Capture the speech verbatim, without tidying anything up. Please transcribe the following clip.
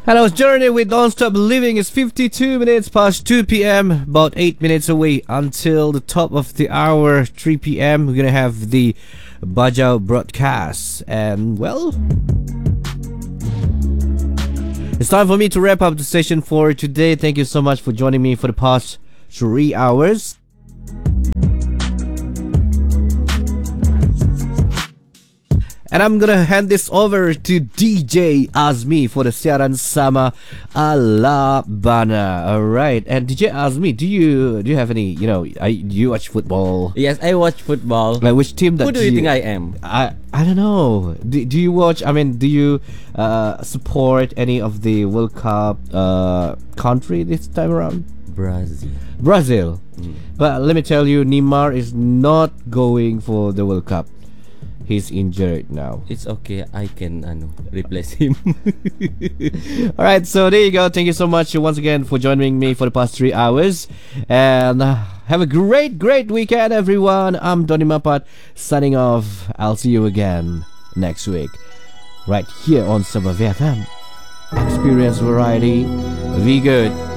And our journey with Non-Stop Living is fifty-two minutes past two p.m. About eight minutes away until the top of the hour, three p.m. We're gonna have the Bajau broadcast. And well, it's time for me to wrap up the session for today. Thank you so much for joining me for the past three hours. And I'm gonna hand this over to D J Azmi for the siaran sama ala bana. All right. And D J Azmi, do you do you have any? You know, I, do you watch football? Yes, I watch football. Like which team that? Who do you, you think I am? I I don't know. Do, do you watch? I mean, do you uh, support any of the World Cup uh, country this time around? Brazil. Brazil. Mm. But let me tell you, Neymar is not going for the World Cup. He's injured now. It's okay. I can ano, replace him. Alright, so there you go. Thank you so much once again for joining me for the past three hours. And uh, have a great, great weekend, everyone. I'm Donny Mapat signing off. I'll see you again next week. Right here on Sabah V F M. Experience variety. Be good.